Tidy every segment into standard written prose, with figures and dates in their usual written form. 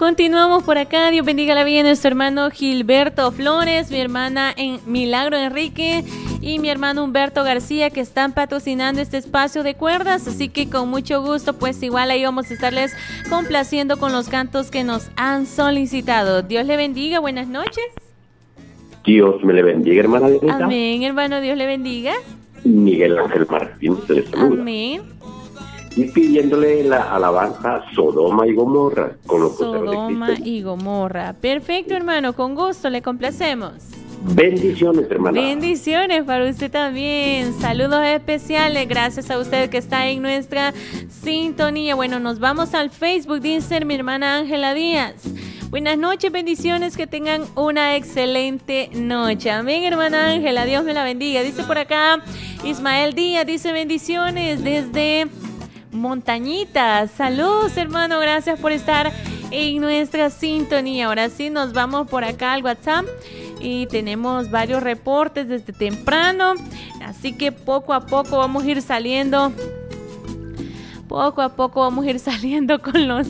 Continuamos por acá. Dios bendiga la vida de nuestro hermano Gilberto Flores, mi hermana Milagro Enrique y mi hermano Humberto García, que están patrocinando este espacio de cuerdas. Así que con mucho gusto, pues igual ahí vamos a estarles complaciendo con los cantos que nos han solicitado. Dios le bendiga, buenas noches. Dios me le bendiga, hermana Dianita. Amén, hermano, Dios le bendiga. Miguel Ángel Martín se le saluda. Amén. Y pidiéndole la alabanza Sodoma y Gomorra con los voceros de Sodoma Cristo. y Gomorra. Perfecto, hermano, con gusto le complacemos. Bendiciones, hermana. Bendiciones para usted también. Saludos especiales. Gracias a usted que está en nuestra sintonía. Bueno, nos vamos al Facebook, dice mi hermana Ángela Díaz. Buenas noches, bendiciones, que tengan una excelente noche. Amén, hermana Ángela, Dios me la bendiga. Dice por acá Ismael Díaz, dice bendiciones desde Montañitas. Saludos, hermano, gracias por estar en nuestra sintonía. Ahora sí, nos vamos por acá al WhatsApp y tenemos varios reportes desde temprano, así que poco a poco vamos a ir saliendo. Poco a poco vamos a ir saliendo con los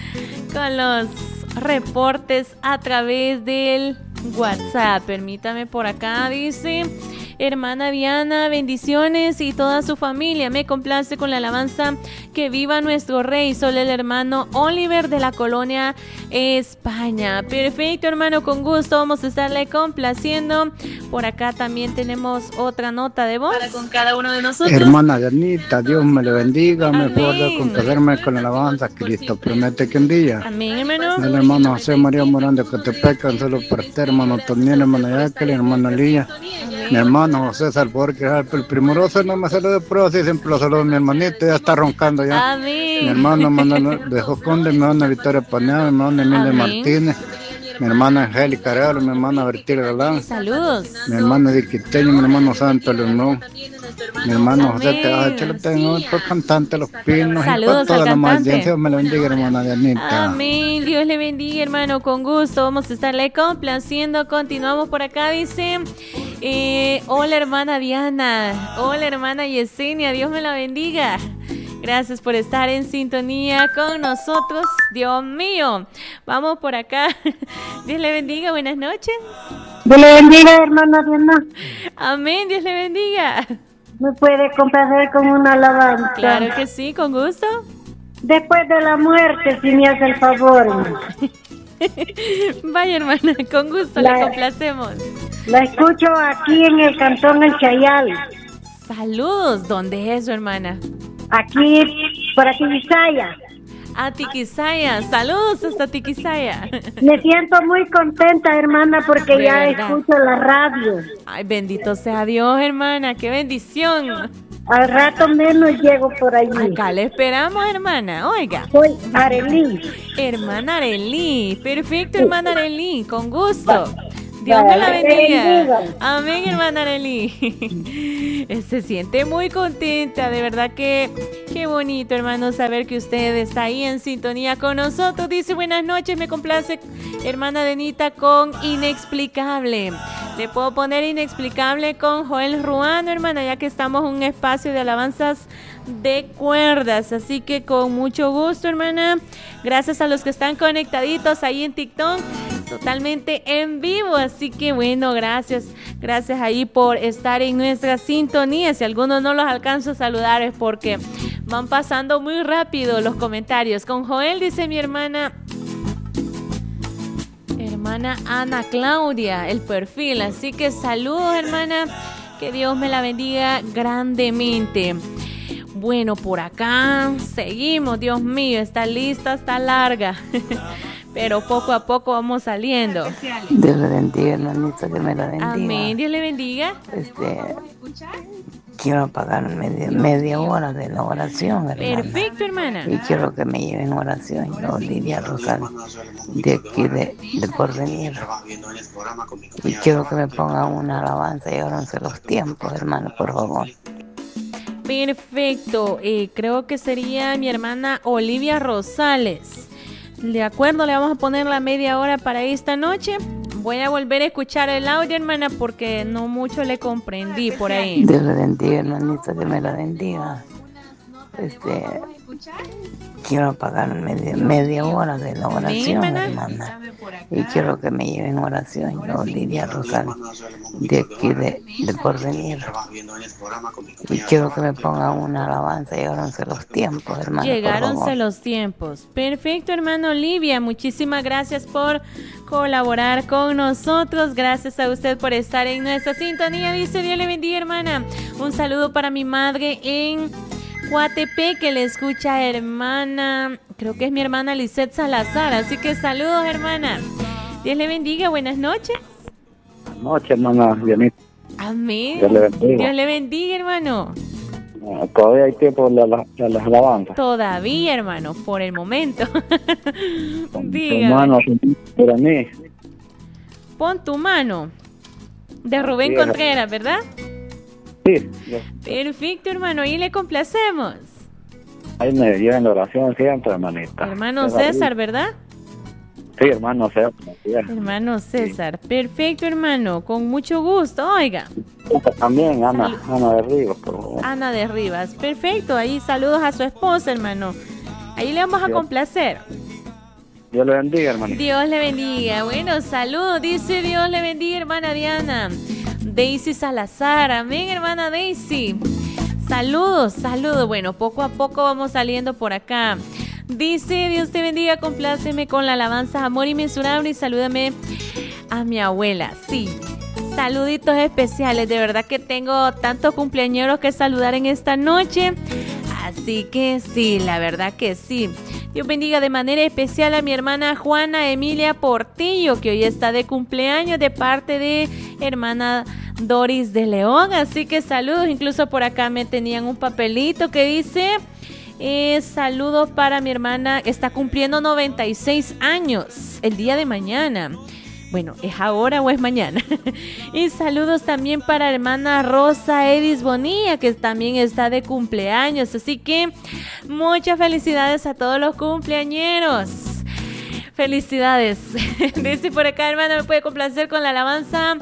reportes a través del WhatsApp. Permítame por acá, dice hermana Diana, bendiciones y toda su familia. Me complace con la alabanza Que viva nuestro rey. Soy el hermano Oliver de la colonia España. Perfecto, hermano, con gusto vamos a estarle complaciendo. Por acá también tenemos otra nota de voz para con cada uno de nosotros. Hermana Dianita, Dios me le bendiga. Amén. Me puedo complacerme con la alabanza. Cristo promete que un día. Amén, hermano. El hermano José María Morán de Cotepeca, un solo por este hermano Toniel, hermano Jacqueline, hermano Lía, mi hermano José Salvador, que es el primoroso, no me saluda de prueba, sí, siempre lo saludo, mi hermanito, ya está roncando ya. Amén. Mi hermano Manuel de Joconde, mi hermana Victoria Paneado, mi hermano Emilio Martínez, mi hermana Angélica Arevalo, mi hermana Bertil Galán. Saludos. Mi hermano Diquiteño, mi hermano Santo León, mi hermano José Teacho, lo tengo por cantante Los Pinos. Saludos y por toda al la cantante. audiencia, me lo bendiga, hermana Dianita. Amén, Dios le bendiga, hermano, con gusto vamos a estarle complaciendo. Continuamos por acá, dice hola hermana Diana, hola hermana Yesenia, Dios me la bendiga. Gracias por estar en sintonía con nosotros. Dios mío, vamos por acá. Dios le bendiga, buenas noches. Dios le bendiga, hermana Diana. Amén, Dios le bendiga. ¿Me puede complacer con una alabanza? Claro que sí, con gusto. Después de la muerte, si me hace el favor. Vaya, hermana, con gusto le complacemos. La escucho aquí en el cantón El Chayal. Saludos, ¿dónde es eso, hermana? Aquí, por aquí, Visaya. A Tiquisaya, saludos hasta Tiquisaya. Me siento muy contenta, hermana, porque De ya verdad. escucho la radio. Ay, bendito sea Dios, hermana, qué bendición. Al rato menos llego por allí. Acá le esperamos, hermana, oiga. Soy Arelí. Hermana Arelí, perfecto, hermana Arelí, con gusto. Dios me la bendiga. bendiga. Amén, hermana Arelí. Se siente muy contenta, de verdad que qué bonito, hermano, saber que usted está ahí en sintonía con nosotros. Dice, buenas noches, me complace, hermana Denita, con Inexplicable. Le puedo poner Inexplicable con Joel Ruano, hermana, ya que estamos en un espacio de alabanzas de cuerdas. Así que con mucho gusto, hermana. Gracias a los que están conectaditos ahí en TikTok, totalmente en vivo. Así que bueno, gracias ahí por estar en nuestra sintonía. Si algunos no los alcanzo a saludar es porque van pasando muy rápido los comentarios. Con Joel, dice mi hermana Ana Claudia, el perfil. Así que saludos, hermana, que Dios me la bendiga grandemente. Bueno, por acá seguimos, Dios mío, esta lista está larga, pero poco a poco vamos saliendo. Dios le bendiga, hermanita, que me la bendiga. Amén, Dios le bendiga. Quiero pagar media hora de la oración, hermana. Perfecto, hermana. Y quiero que me lleven oración, yo, Lidia Rosal, de aquí de Porvenir. Y quiero que me pongan una alabanza y ábranse los tiempos, hermano, por favor. Perfecto, creo que sería mi hermana Olivia Rosales. De acuerdo, le vamos a poner la media hora para esta noche. Voy a volver a escuchar el audio, hermana, porque no mucho le comprendí por ahí. Dios le bendiga, hermanita, que me la bendiga. quiero pagar media hora de la oración, hermana. Y quiero que me lleven oración, yo, Lidia Rosal, de aquí de Porvenir. Y quiero que me pongan una alabanza. Llegáronse los tiempos, hermano. Llegáronse los tiempos. Perfecto, hermano Olivia. Muchísimas gracias por colaborar con nosotros. Gracias a usted por estar en nuestra sintonía. Dice, Dios le bendiga, hermana. Un saludo para mi madre en Coatepec, que le escucha, hermana, creo que es mi hermana Lisette Salazar, así que saludos, hermana. Dios le bendiga, buenas noches. Buenas noches, hermana Dianita. Amén. Dios le bendiga. Dios le bendiga, hermano. Todavía hay tiempo de las alabanzas. Todavía, hermano, por el momento. Dígame. Hermano, para mí. Pon tu mano. De Rubén Contreras, ¿verdad? Sí. Perfecto, hermano, y le complacemos. Ahí me llevan la oración siempre, hermanita. Hermano César, ¿verdad? Sí, hermano César. Hermano César, perfecto, hermano, con mucho gusto, oiga. También Ana de Rivas, por favor. Ana de Rivas, perfecto, ahí saludos a su esposa, hermano. Ahí le vamos a complacer. Dios le bendiga, hermano. Dios le bendiga. Bueno, saludos, dice Dios le bendiga, hermana Diana. Daisy Salazar, amén, hermana Daisy. Saludos. Bueno, poco a poco vamos saliendo por acá. Dice, Dios te bendiga, compláceme con la alabanza Amor Inmensurable y salúdame a mi abuela. Sí, saluditos especiales. De verdad que tengo tantos cumpleañeros que saludar en esta noche. Así que sí, la verdad que sí. Dios bendiga de manera especial a mi hermana Juana Emilia Portillo, que hoy está de cumpleaños, de parte de hermana Doris de León. Así que saludos, incluso por acá me tenían un papelito que dice... saludos para mi hermana, está cumpliendo 96 años el día de mañana. Bueno, ¿es ahora o es mañana? Y saludos también para hermana Rosa Edis Bonilla, que también está de cumpleaños. Así que muchas felicidades a todos los cumpleañeros. Felicidades. Dice por acá, hermana, me puede complacer con la alabanza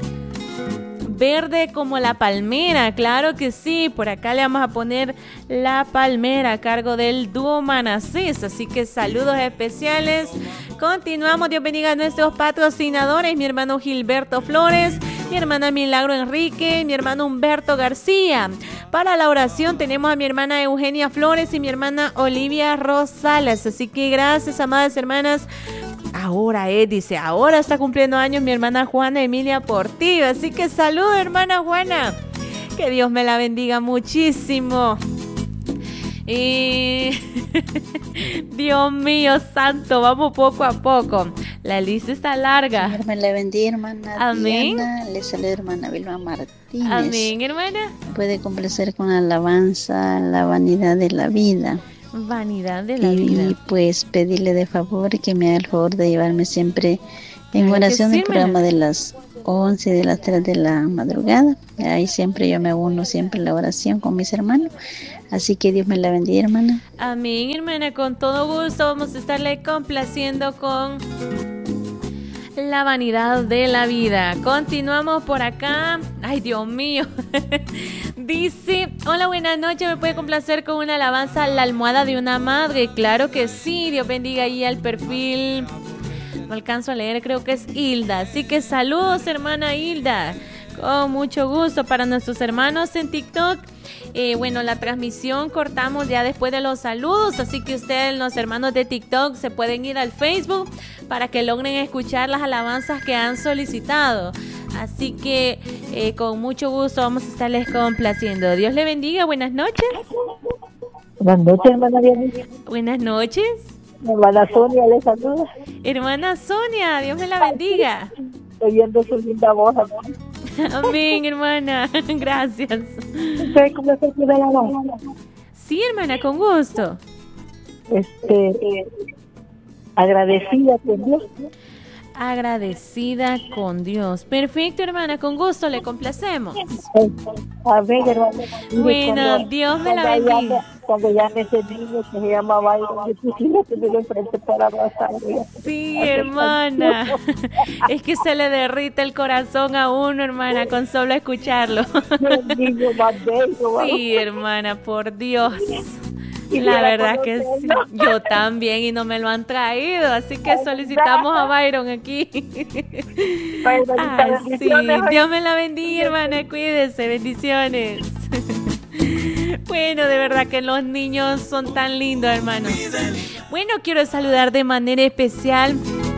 Verde como la palmera. Claro que sí, por acá le vamos a poner La Palmera a cargo del dúo Manasés. Así que saludos especiales. Continuamos, Dios bendiga a nuestros patrocinadores, mi hermano Gilberto Flores, mi hermana Milagro Enrique, mi hermano Humberto García. Para la oración tenemos a mi hermana Eugenia Flores y mi hermana Olivia Rosales. Así que gracias, amadas hermanas. Ahora dice, ahora está cumpliendo años mi hermana Juana Emilia Portillo. Así que salud, hermana Juana. Que Dios me la bendiga muchísimo. Dios mío santo, vamos poco a poco. La lista está larga. Señor me la bendiga, hermana. Amén. Diana, le saluda hermana Vilma Martínez. Amén, hermana. Puede complacer con la alabanza La vanidad de la vida. Vanidad de la vida. Y pues pedirle de favor que me haga el favor de llevarme siempre en oración del programa de las 11 de las 3 de la madrugada. Ahí siempre yo me uno siempre en la oración con mis hermanos. Así que Dios me la bendiga, hermana. Amén, hermana, con todo gusto vamos a estarle complaciendo con La vanidad de la vida. Continuamos por acá. Ay, Dios mío. Dice, hola, buenas noches, ¿me puede complacer con una alabanza La almohada de una madre? Claro que sí, Dios bendiga ahí al perfil. No alcanzo a leer, creo que es Hilda. Así que saludos, hermana Hilda. Con mucho gusto para nuestros hermanos en TikTok. Bueno, la transmisión cortamos ya después de los saludos, así que ustedes, los hermanos de TikTok, se pueden ir al Facebook para que logren escuchar las alabanzas que han solicitado. Así que con mucho gusto vamos a estarles complaciendo. Dios le bendiga, buenas noches. Buenas noches, hermana Diana. Buenas noches. Hermana Sonia le saluda. Hermana Sonia, Dios me la bendiga. Oyendo su linda voz, amor. Amén, hermana. Gracias. ¿Usted cómo se cuida la voz? Sí, hermana, con gusto. Agradecida con Dios. Agradecida con Dios. Perfecto, hermana, con gusto le complacemos. A ver, hermana. Bueno, Dios me la bendiga. Cuando llame ese niño que se llama Byron, yo quisiera tenerlo enfrente para abrazarlo. Sí, hermana. Es que se le derrite el corazón a uno, hermana, con solo escucharlo. El niño más bello. Sí, hermana, por Dios. La verdad que sí. Yo también y no me lo han traído, así que solicitamos a Byron aquí. Sí. Dios me la bendiga, hermana, cuídese, bendiciones. Bueno, de verdad que los niños son tan lindos, hermanos. Bueno, quiero saludar de manera especial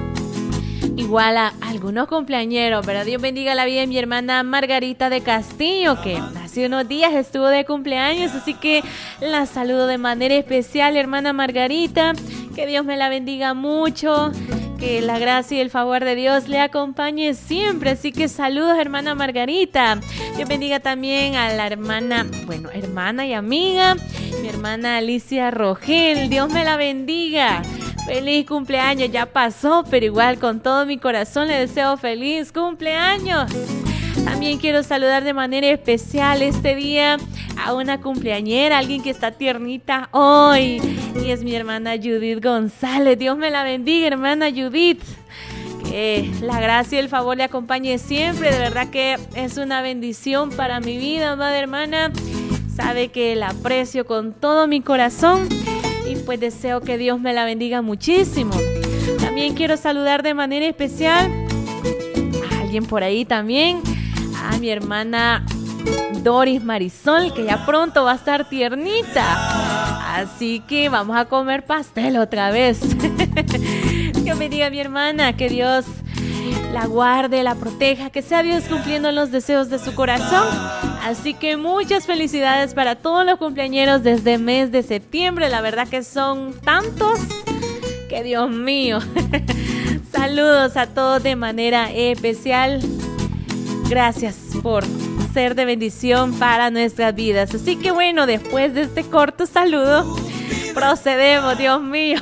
igual a algunos cumpleañeros, ¿verdad? Dios bendiga la vida de mi hermana Margarita de Castillo, que hace unos días estuvo de cumpleaños, así que la saludo de manera especial, hermana Margarita. Que Dios me la bendiga mucho, que la gracia y el favor de Dios le acompañe siempre. Así que saludos, hermana Margarita. Dios bendiga también a la hermana y amiga, mi hermana Alicia Rogel. Dios me la bendiga. Feliz cumpleaños, ya pasó, pero igual con todo mi corazón le deseo feliz cumpleaños. También quiero saludar de manera especial este día a una cumpleañera, alguien que está tiernita hoy, y es mi hermana Judith González. Dios me la bendiga, hermana Judith. Que la gracia y el favor le acompañe siempre. De verdad que es una bendición para mi vida, amada hermana. Sabe que la aprecio con todo mi corazón y pues deseo que Dios me la bendiga muchísimo. También quiero saludar de manera especial a alguien por ahí también, a mi hermana Doris Marisol, que ya pronto va a estar tiernita. Así que vamos a comer pastel otra vez. Dios bendiga a mi hermana, que Dios la guarde, la proteja, que sea Dios cumpliendo los deseos de su corazón. Así que muchas felicidades para todos los cumpleañeros desde el mes de septiembre. La verdad que son tantos que Dios mío. Saludos a todos de manera especial. Gracias por ser de bendición para nuestras vidas. Así que bueno, después de este corto saludo, procedemos, Dios mío.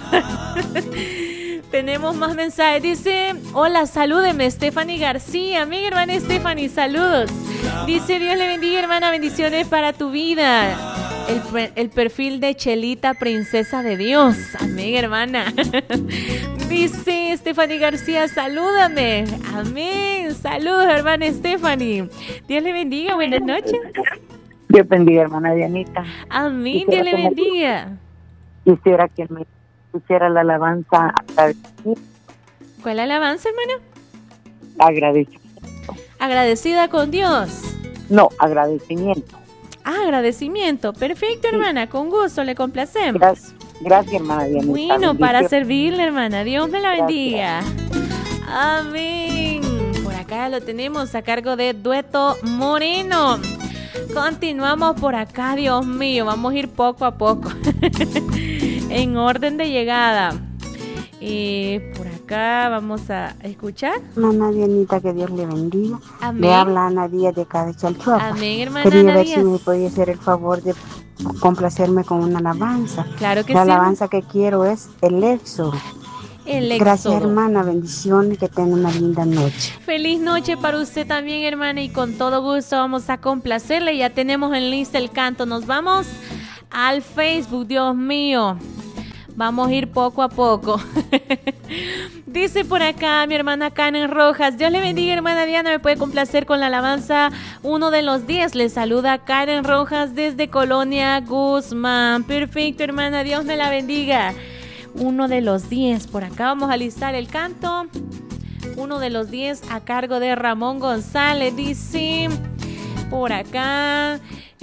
Tenemos más mensajes. Dice, hola, salúdeme, Stephanie García. Mi hermana Stephanie, saludos. Dice, Dios le bendiga, hermana, bendiciones para tu vida. El perfil de Chelita, princesa de Dios. Amén, hermana. Dice Stephanie García, salúdame. Amén. Saludos, hermana Stephanie. Dios le bendiga, buenas noches. Dios bendiga, hermana Dianita. Amén, Dios le bendiga. Quisiera que me pusiera la alabanza agradecida. ¿Cuál alabanza, hermana? Agradecimiento. Agradecida con Dios. No, agradecimiento. Agradecimiento. Perfecto, hermana. Con gusto, le complacemos. Gracias, hermana Dianita. Bueno, para servirle, hermana. Dios me la bendiga. Amén. Por acá lo tenemos a cargo de Dueto Moreno. Continuamos por acá, Dios mío. Vamos a ir poco a poco. En orden de llegada. Por acá vamos a escuchar. Hermana Dianita, que Dios le bendiga. Amén. Le habla Ana Díaz de acá de Chalchuapa. Amén, hermana. Quería Ana ver Díaz, si me podía hacer el favor de complacerme con una alabanza. Claro que La sí. alabanza que quiero es el Éxodo. El Gracias, Éxodo. hermana. Bendiciones. Que tenga una linda noche. Feliz noche para usted también, hermana, y con todo gusto vamos a complacerle. Ya tenemos en lista el canto. Nos vamos al Facebook, Dios mío. Vamos a ir poco a poco. Dice por acá mi hermana Karen Rojas. Dios le bendiga, hermana Diana. Me puede complacer con la alabanza Uno de los 10. Le saluda Karen Rojas desde Colonia Guzmán. Perfecto, hermana. Dios me la bendiga. Uno de los 10. Por acá vamos a listar el canto. Uno de los 10 a cargo de Ramón González. Dice por acá.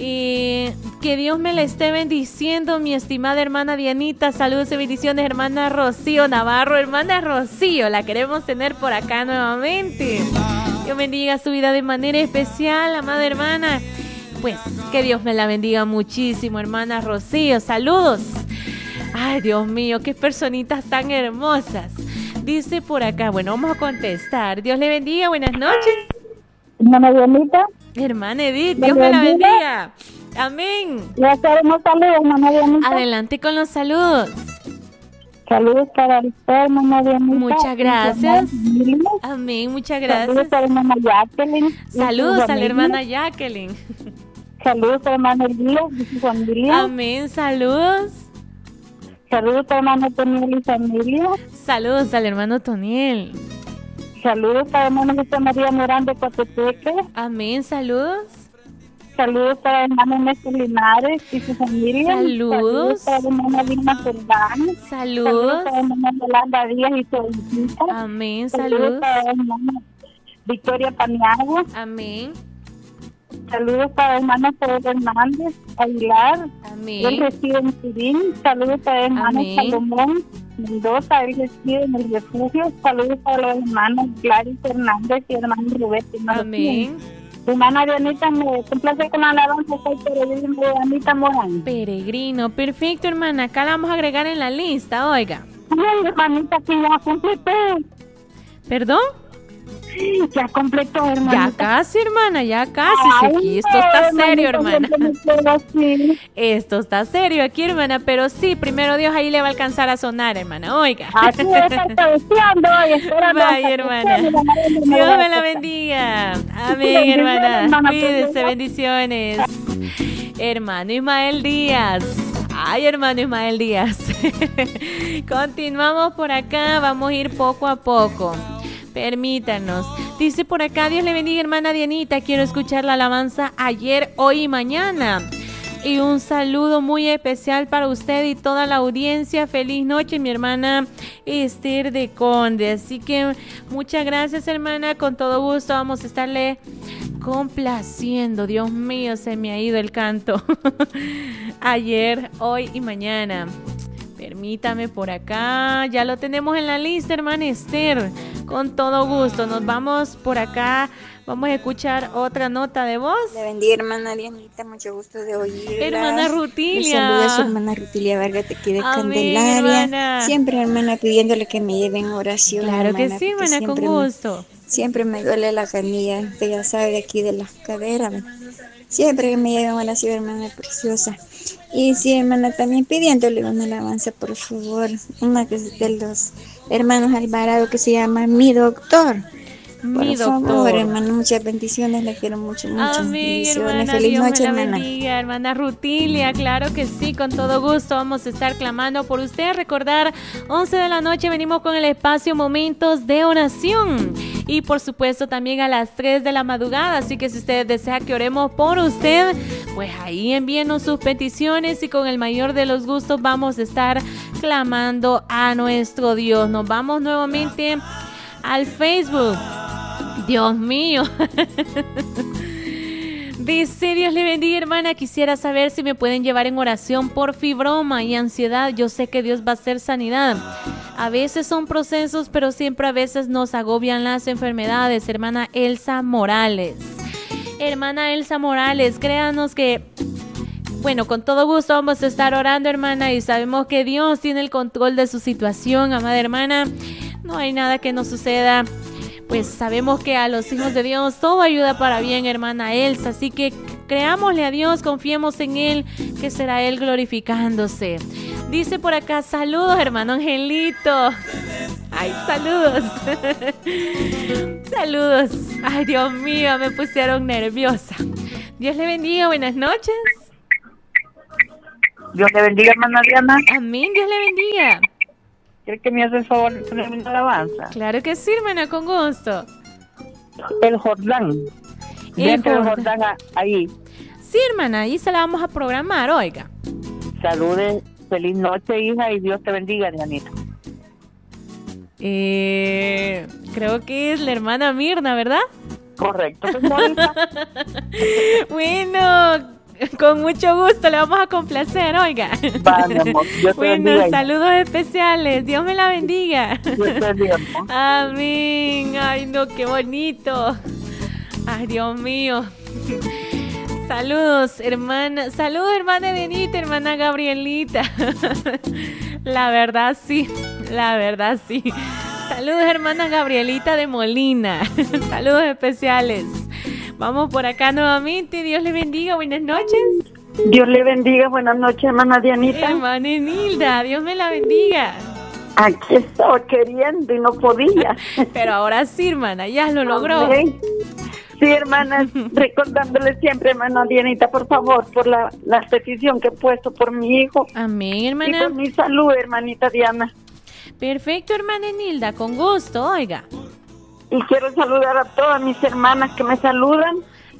Que Dios me la esté bendiciendo, mi estimada hermana Dianita. Saludos y bendiciones, hermana Rocío Navarro. Hermana Rocío, la queremos tener por acá nuevamente. Dios bendiga su vida de manera especial, amada hermana. Pues que Dios me la bendiga muchísimo, hermana Rocío. Saludos. Ay, Dios mío, qué personitas tan hermosas. Dice por acá, bueno, vamos a contestar. Dios le bendiga, buenas noches. Hermana Dianita. Hermana Edith, Dios me la bendiga. Amén. Le hacemos saludos, hermana Dianita. Adelante con los saludos. Saludos para usted, hermana Dianita. Muchas gracias. Amén, muchas gracias. Saludos a la hermana Jacqueline. Saludos a la hermana Jacqueline. Saludos a la hermana Elías y su familia. Amén, saludos. Saludos a la hermana Toniel y familia. Saludos al hermano Toniel. Saludos a la hermana José María Morán de Cotepeque. Amén, saludos. Saludos para hermano Néstor Linares y su familia. Saludos. Saludos para hermana Vilma Cerván. Saludos. Para hermana Yolanda Díaz y su hijita. Amén. Saludos para hermana Victoria Paniagua. Amén. Saludos para hermano Pedro Hernández Aguilar. Amén. Él reside en Turín. Saludos para hermano Amén. Salomón Mendoza. Él reside en el refugio. Saludos para los hermanos Gladys Hernández y hermano Roberto. Amén. Hermana Dianita, me complace con la alabanza. Soy peregrino de Anita Morán. Peregrino, perfecto, hermana. Acá la vamos a agregar en la lista, oiga. Ay, hermanita, que ya completó. ¿Perdón? Ya completó, hermanita. Ya casi, hermana, ya casi. Sí, aquí esto está serio, hermana. Esto está serio aquí, hermana, pero sí, primero Dios ahí le va a alcanzar a sonar, hermana, oiga. Así es, vaya, hermana. Dios me la bendiga. Amén, hermana. Cuídese, bendiciones. Hermano Ismael Díaz. Ay, hermano Ismael Díaz. Continuamos por acá, vamos a ir poco a poco. Permítanos. Dice por acá, Dios le bendiga, hermana Dianita. Quiero escuchar la alabanza ayer, hoy y mañana. Y un saludo muy especial para usted y toda la audiencia. Feliz noche, mi hermana Esther de Conde. Así que muchas gracias, hermana. Con todo gusto vamos a estarle complaciendo. Dios mío, se me ha ido el canto. Ayer, hoy y mañana. Permítame por acá. Ya lo tenemos en la lista, hermana Esther. Con todo gusto. Nos vamos por acá. Vamos a escuchar otra nota de voz. Le bendiga, hermana Dianita. Mucho gusto de oírla. Hermana Rutilia. Saluda a su hermana Rutilia Vargas de aquí de Amén, Candelaria. hermana. Siempre, hermana, pidiéndole que me lleve en oración. Claro, hermana, que sí, hermana, con gusto. Siempre me duele la canilla. Usted ya sabe, de aquí de las caderas. Siempre que me lleve en oración, hermana preciosa. Y sí, hermana, también pidiéndole una alabanza, por favor. Una que es de los hermanos Alvarado, que se llama Mi Doctor. Por favor, hermano, muchas bendiciones, la quiero mucho, mucho. Amén, hermana, feliz Dios noche, me la hermana. bendiga, hermana Rutilia, claro que sí, con todo gusto vamos a estar clamando por usted. Recordar, 11 de la noche venimos con el espacio Momentos de Oración y por supuesto también a las 3 de la madrugada, así que si usted desea que oremos por usted, pues ahí envíenos sus peticiones y con el mayor de los gustos vamos a estar clamando a nuestro Dios. Nos vamos nuevamente al Facebook. Dios mío. Dice, Dios le bendiga, hermana. Quisiera saber si me pueden llevar en oración por fibroma y ansiedad. Yo sé que Dios va a hacer sanidad. A veces son procesos, pero siempre a veces nos agobian las enfermedades. Hermana Elsa Morales. Hermana Elsa Morales, créanos que, bueno, con todo gusto vamos a estar orando, hermana, y sabemos que Dios tiene el control de su situación, amada hermana. No hay nada que nos suceda. Pues sabemos que a los hijos de Dios todo ayuda para bien, hermana Elsa. Así que creámosle a Dios, confiemos en Él, que será Él glorificándose. Dice por acá, saludos, hermano Angelito. Ay, saludos. Saludos. Ay, Dios mío, me pusieron nerviosa. Dios le bendiga, buenas noches. Dios le bendiga, hermana Diana. Amén, Dios le bendiga. ¿Cree que me hace el favor de ponerme una alabanza? Claro que sí, hermana, con gusto. El Jordán. Dentro del Jordán, ahí. Sí, hermana, ahí se la vamos a programar, oiga. Saludes, feliz noche, hija, y Dios te bendiga, Dianita. Creo que es la hermana Mirna, ¿verdad? Correcto, señorita. Bueno, con mucho gusto le vamos a complacer, oiga. Vamos, Dios te bueno, bendiga. saludos especiales. Dios me la bendiga. Dios te bendiga. Amén. Ay, no, qué bonito. Ay, Dios mío. Saludos, hermana. Saludos, hermana Denita, hermana Gabrielita. La verdad, sí. La verdad, sí. Saludos, hermana Gabrielita de Molina. Saludos especiales. Vamos por acá nuevamente. Dios le bendiga. Buenas noches. Dios le bendiga. Buenas noches, hermana Dianita. Hermana Enilda. Dios me la bendiga. Aquí estaba queriendo y no podía. Pero ahora sí, hermana. Ya lo logró. Amén. Sí, hermana. Recordándole siempre, hermana Dianita, por favor, por la petición que he puesto por mi hijo. Amén, hermana. Y por mi salud, hermanita Diana. Perfecto, hermana Enilda. Con gusto, oiga. Y quiero saludar a todas mis hermanas que me saludan.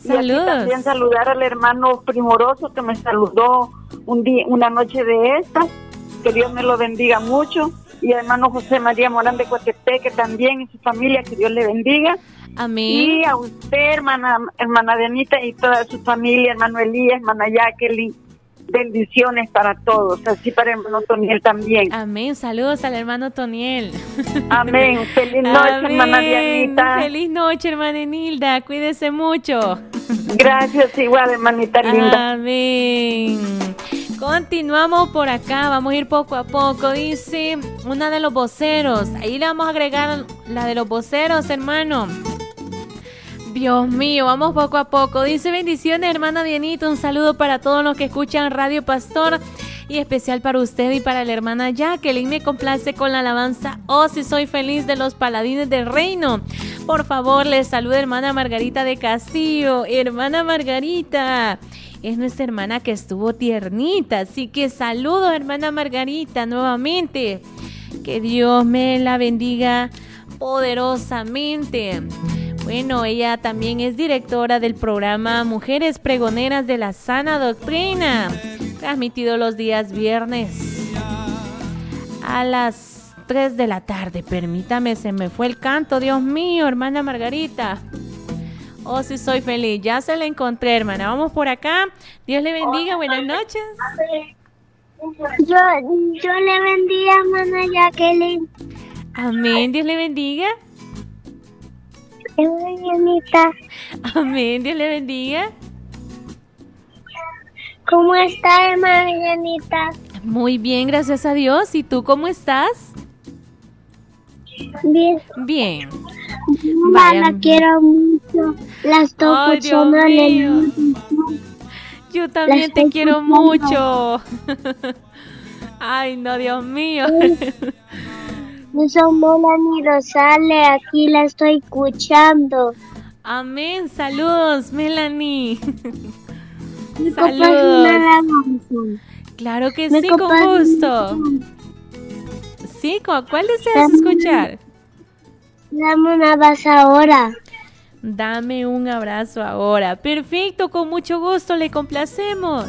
Saludos. Y también saludar al hermano Primoroso que me saludó una noche de estas. Que Dios me lo bendiga mucho. Y al hermano José María Morán de Coatepeque también y su familia, que Dios le bendiga. Amén. Y a usted, hermana Dianita, y toda su familia, hermano Elías, hermana Jacqueline. Bendiciones para todos, así para el hermano Toniel también. Amén, saludos al hermano Toniel. Amén, feliz noche, amén, hermana Dianita. Feliz noche, hermana Enilda, cuídese mucho. Gracias, igual, hermanita linda. Amén. Continuamos por acá, vamos a ir poco a poco. Dice una de los voceros, ahí le vamos a agregar la de los voceros, hermano. Dios mío, vamos poco a poco. Dice: bendiciones, hermana Dianita, un saludo para todos los que escuchan Radio Pastor y especial para usted y para la hermana Jacqueline. Me complace con la alabanza Oh, si soy feliz, de los Paladines del Reino. Por favor, les saluda hermana Margarita de Castillo. Hermana Margarita es nuestra hermana que estuvo tiernita, así que saludos, hermana Margarita, nuevamente. Que Dios me la bendiga poderosamente. Bueno, ella también es directora del programa Mujeres Pregoneras de la Sana Doctrina, transmitido los días viernes a las 3 de la tarde. Permítame, se me fue el canto, Dios mío, hermana Margarita. Oh, sí, soy feliz. Ya se la encontré, hermana. Vamos por acá. Dios le bendiga. Buenas noches. Yo le bendiga, hermana Jacqueline. Amén. Dios le bendiga. Dianita. Amén. Dios le bendiga. ¿Cómo está, hermana Dianita? Muy bien, gracias a Dios. ¿Y tú cómo estás? Bien. Bien. La quiero mucho. La estoy escuchando en el... Yo también te quiero mucho. Ay, no, Dios mío. Yo soy Melanie Rosales, aquí la estoy escuchando. Amén, saludos, Melanie. Saludos. Claro que sí, con gusto. Sí, ¿cuál deseas escuchar? Dame un abrazo ahora. Dame un abrazo ahora. Perfecto, con mucho gusto, le complacemos.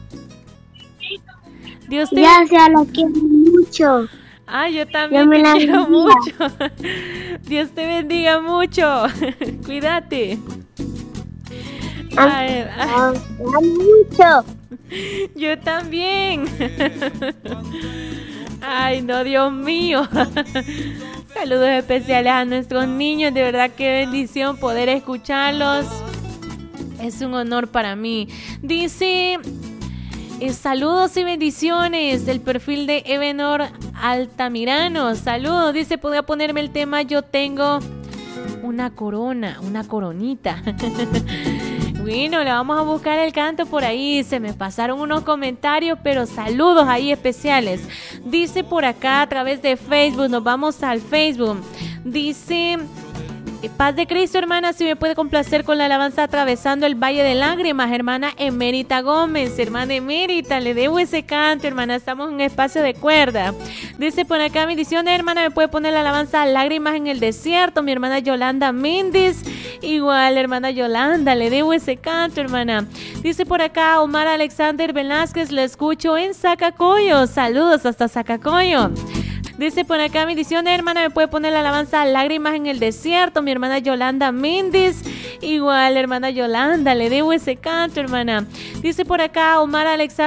Dios te... Gracias, lo quiero mucho. Ah, yo también te quiero mucho. Dios te bendiga mucho. Cuídate. Mucho. Yo también. Ay, no, Dios mío. Saludos especiales a nuestros niños. De verdad, qué bendición poder escucharlos. Es un honor para mí. Dice... saludos y bendiciones del perfil de Ebenor Altamirano. Saludos, dice, podría ponerme el tema Yo tengo una corona, una coronita. Bueno, le vamos a buscar el canto por ahí. Se me pasaron unos comentarios, pero saludos ahí especiales. Dice por acá a través de Facebook, nos vamos al Facebook. Dice... Paz de Cristo, hermana, si me puede complacer con la alabanza Atravesando el Valle de Lágrimas, hermana Emérita Gómez. Hermana Emérita, le debo ese canto, hermana, estamos en un espacio de cuerda. Dice por acá, bendiciones, hermana, me puede poner la alabanza Lágrimas en el Desierto, mi hermana Yolanda Méndez. Igual, hermana Yolanda, le debo ese canto, hermana. Dice por acá Omar Alexander Velázquez, le escucho en Zacacoyo. Saludos hasta Zacacoyo. Dice por acá, bendiciones, hermana, me puede poner la alabanza Lágrimas en el Desierto, mi hermana Yolanda Méndez. Igual, hermana Yolanda, le debo ese canto, hermana. Dice por acá Omar Alexander